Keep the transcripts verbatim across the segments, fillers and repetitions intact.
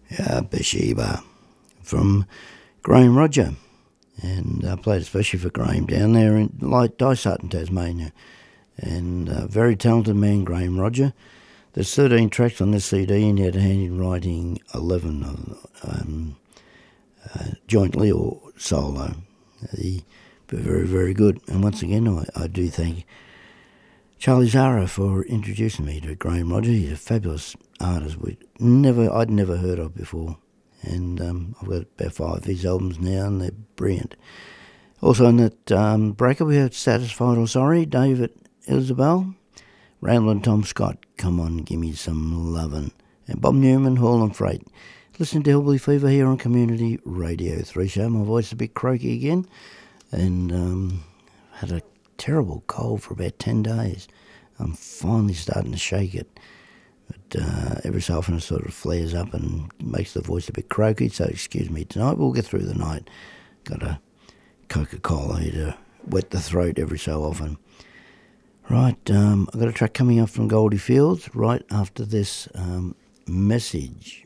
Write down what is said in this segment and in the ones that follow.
uh, Bathsheba from Graham Roger, and uh, played especially for Graham down there in like Dysart in Tasmania, and uh, very talented man, Graham Roger. There's thirteen tracks on this C D, and he had a hand in writing eleven of um, uh, jointly or solo. He, very, very good. And once again, I, I do thank Charlie Zara for introducing me to Graham Roger. He's a fabulous artist we never I'd never heard of before, and um, I've got about five of his albums now, and they're brilliant. Also in that um, breakup, we had Satisfied or Sorry, David Isabel, Ramblin' Tom Scott, Come On, Give Me Some Lovin', and Bob Newman, Hall and Freight. Listen to Hillbilly Fever here on Community Radio three C R. My voice is a bit croaky again, and um, had a terrible cold for about ten days. I'm finally starting to shake it, but uh, every so often it sort of flares up and makes the voice a bit croaky, so excuse me tonight. We'll get through the night. Got a Coca-Cola here to wet the throat every so often. Right, um, I've got a track coming up from Goldie Fields right after this um, message.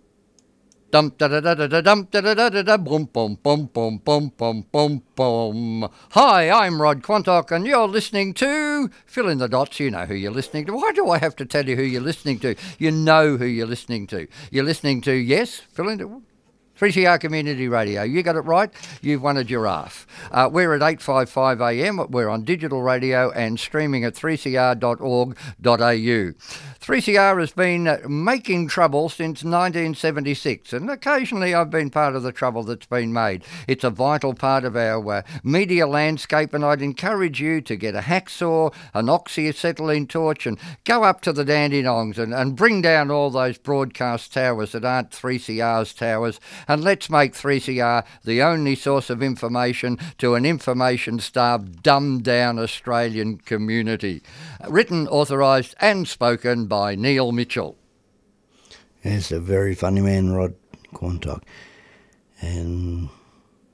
Dum da da da da da dum da da da da da boom boom boom boom boom boom boom boom. Hi, I'm Rod Quantock, and you're listening to fill in the dots. You know who you're listening to. Why do I have to tell you who you're listening to? You know who you're listening to. You're listening to yes, fill in the three C R Community Radio. You got it right. You've won a giraffe. Uh, we're at eight fifty-five A M. We're on digital radio and streaming at three c r dot org dot a u. three C R has been making trouble since nineteen seventy-six, and occasionally I've been part of the trouble that's been made. It's a vital part of our uh, media landscape, and I'd encourage you to get a hacksaw, an oxyacetylene torch, and go up to the Dandenongs and, and bring down all those broadcast towers that aren't three C R's towers, and let's make three C R the only source of information to an information-starved, dumbed-down Australian community. Written, authorised and spoken by Neil Mitchell. Yes, a very funny man, Rod Quantock. And,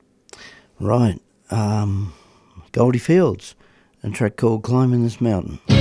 right, um, Goldie Fields, a track called Climbing This Mountain.